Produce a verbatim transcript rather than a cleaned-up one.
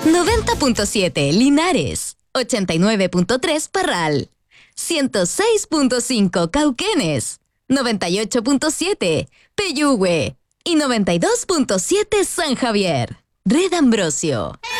noventa punto siete Linares, ochenta y nueve punto tres Parral, ciento seis punto cinco Cauquenes, noventa y ocho punto siete Peyúgue y noventa y dos punto siete San Javier. Red Ambrosio.